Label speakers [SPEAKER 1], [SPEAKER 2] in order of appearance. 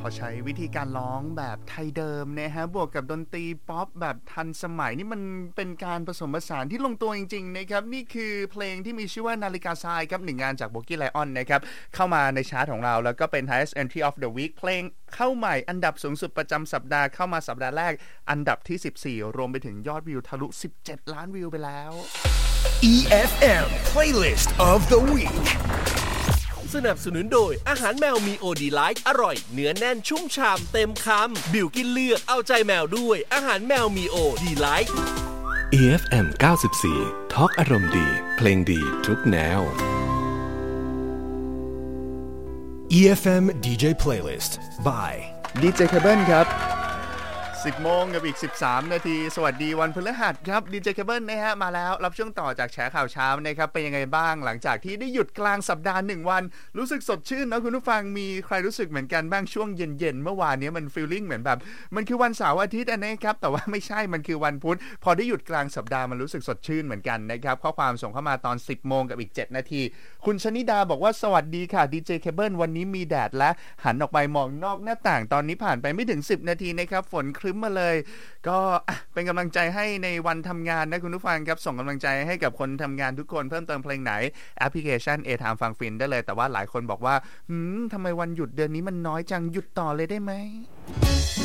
[SPEAKER 1] พอใช้วิธีการร้องแบบไทยเดิมนะฮะบวกกับดนตรีป๊อปแบบทันสมัยนี่มันเป็นการผสมผสานที่ลงตัวจริงๆนะครับนี่คือเพลงที่มีชื่อว่านาฬิกาทรายครับหนึ่งงานจาก Bogie Lion นะครับเข้ามาในชาร์ตของเราแล้วก็เป็น Highest Entry of the Week เพลงเข้าใหม่อันดับสูงสุดประจำสัปดาห์เข้ามาสัปดาห์แรกอันดับที่14รวมไปถึงยอดวิวทะลุ17ล้านวิวไปแล้ว
[SPEAKER 2] EFM Playlist of the Week
[SPEAKER 3] สนับสนุนโดยอาหารแมวมีโอดีไลท์อร่อยเนื้อแน่นชุ่มฉ่ำเต็มคำบิวกินเลือกเอาใจแมวด้วยอาหารแมวมีโอดีไลท์
[SPEAKER 4] EFM 94ทอล์กอารมณ์ดีเพลงดีทุกแนว
[SPEAKER 2] EFM DJ Playlist by
[SPEAKER 1] DJ Cable ครับ10 โมงกับอีก13นาทีสวัสดีวันพฤหัสครับ DJ Cable นะฮะมาแล้วรับช่วงต่อจากแชร์ข่าวเช้านะครับเป็นยังไงบ้างหลังจากที่ได้หยุดกลางสัปดาห์1วันรู้สึกสดชื่นนะคุณผู้ฟังมีใครรู้สึกเหมือนกันบ้างช่วงเย็นๆเมื่อวานนี้มันฟีลลิ่งเหมือนแบบมันคือวันเสาร์อาทิตย์นะครับแต่ว่าไม่ใช่มันคือวันพุธพอได้หยุดกลางสัปดาห์มันรู้สึกสดชื่นเหมือนกันนะครับข้อความส่งเข้ามาตอน 10 โมงกับอีก7นาทีคุณชนิดาบอกว่าสวัสดีค่ะ DJ Cable วันนี้มีแดดและหันออกไปมองนอกหน้าต่างตอนนี้ผ่านไปไม่ถึง10นาทีนะครับฝนครึ้มมาเลยก็เป็นกำลังใจให้ในวันทำงานนะคุณผู้ฟังครับส่งกำลังใจให้กับคนทำงานทุกคนเพิ่มเติมเพลงไหนแอปพลิเคชัน A-Time ฟังฟินได้เลยแต่ว่าหลายคนบอกว่าทำไมวันหยุดเดือนนี้มันน้อยจังหยุดต่อเลยได้ไหม